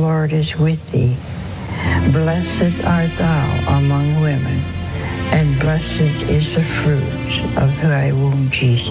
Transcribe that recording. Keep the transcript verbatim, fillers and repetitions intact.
Lord is with thee. Blessed art thou among women, and blessed is the fruit of thy womb, Jesus.